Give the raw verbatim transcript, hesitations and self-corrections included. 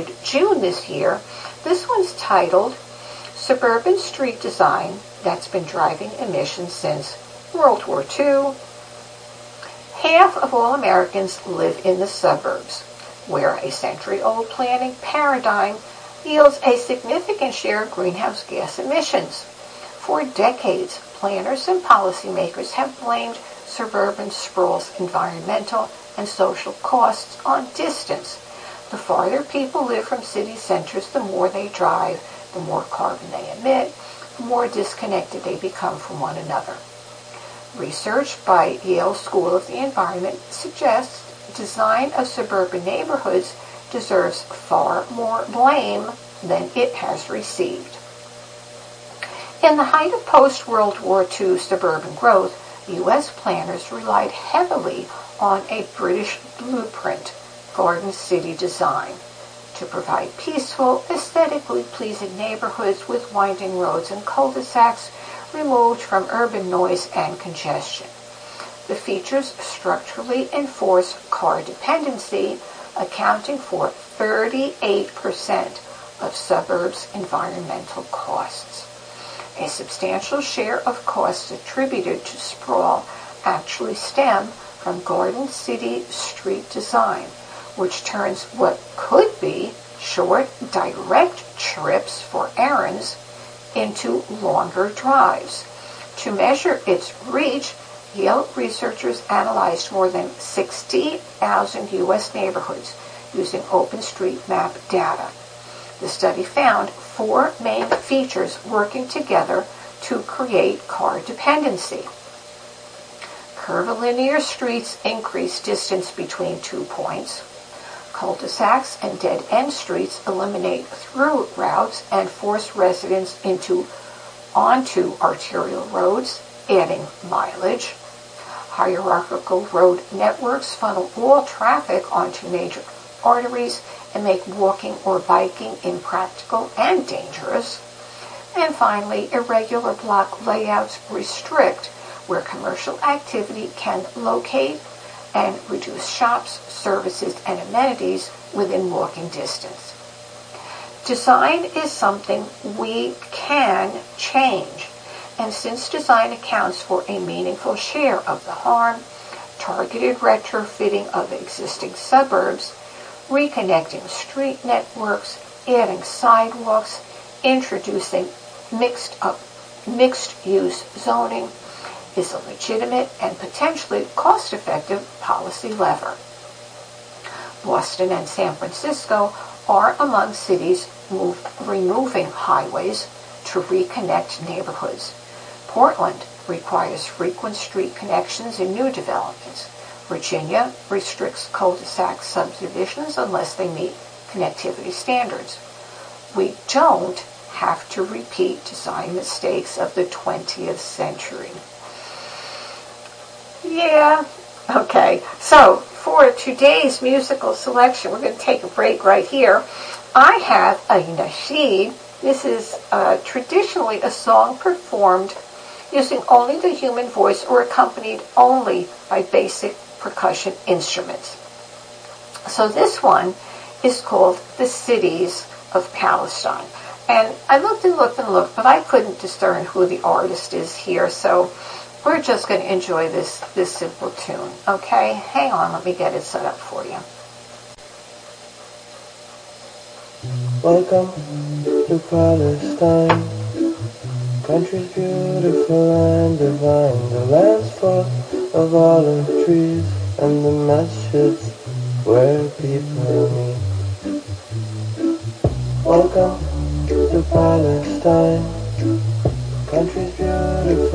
celebrated June this year. This one's titled Suburban Street Design That's Been Driving Emissions Since World War Two. Half of all Americans live in the suburbs, where a century-old planning paradigm yields a significant share of greenhouse gas emissions. For decades, planners and policymakers have blamed suburban sprawl's environmental and social costs on distance. The farther people live from city centers, the more they drive, the more carbon they emit, the more disconnected they become from one another. Research by Yale School of the Environment suggests design of suburban neighborhoods deserves far more blame than it has received. In the height of post-World War Two suburban growth, U S planners relied heavily on a British blueprint, Garden City design, to provide peaceful, aesthetically pleasing neighborhoods with winding roads and cul-de-sacs removed from urban noise and congestion. The features structurally enforce car dependency, accounting for thirty-eight percent of suburbs' environmental costs. A substantial share of costs attributed to sprawl actually stem from Garden City street design, which turns what could be short, direct trips for errands into longer drives. To measure its reach, Yale researchers analyzed more than sixty thousand U S neighborhoods using OpenStreetMap data. The study found four main features working together to create car dependency. Curvilinear streets increase distance between two points. Cul-de-sacs and dead-end streets eliminate through routes and force residents into onto arterial roads, adding mileage. Hierarchical road networks funnel all traffic onto major arteries and make walking or biking impractical and dangerous. And finally, irregular block layouts restrict where commercial activity can locate and reduce shops, services, and amenities within walking distance. Design is something we can change, and since design accounts for a meaningful share of the harm, targeted retrofitting of existing suburbs, reconnecting street networks, adding sidewalks, introducing mixed up, mixed-use zoning is a legitimate and potentially cost-effective policy lever. Boston and San Francisco are among cities move, removing highways to reconnect neighborhoods. Portland requires frequent street connections in new developments. Virginia restricts cul-de-sac subdivisions unless they meet connectivity standards. We don't have to repeat design mistakes of the twentieth century. Yeah, okay. So for today's musical selection, we're going to take a break right here. I have a nasheed. This is uh, traditionally a song performed using only the human voice or accompanied only by basic percussion instruments. So this one is called The Cities of Palestine. And I looked and looked and looked, but I couldn't discern who the artist is here, so we're just going to enjoy this, this simple tune, okay? Hang on, let me get it set up for you. Welcome to Palestine, country's beautiful and divine, the land's full of olive trees and the masjids where people meet. Welcome to Palestine, country's beautiful